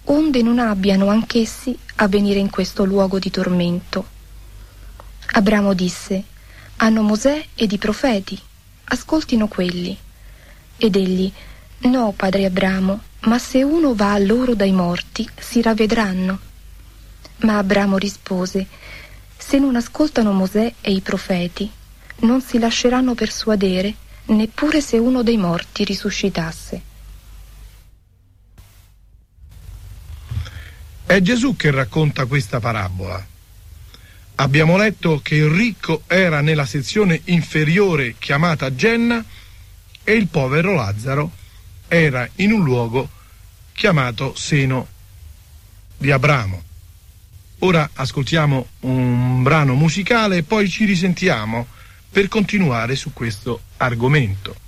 onde non abbiano anch'essi a venire in questo luogo di tormento. Abramo disse: hanno Mosè ed i profeti, ascoltino quelli. Ed egli: no, padre Abramo, ma se uno va a loro dai morti, si ravvedranno. Ma Abramo rispose: se non ascoltano Mosè e i profeti, non si lasceranno persuadere, neppure se uno dei morti risuscitasse. È Gesù che racconta questa parabola. Abbiamo letto che il ricco era nella sezione inferiore chiamata Genna e il povero Lazzaro era in un luogo chiamato seno di Abramo. Ora ascoltiamo un brano musicale e poi ci risentiamo per continuare su questo argomento.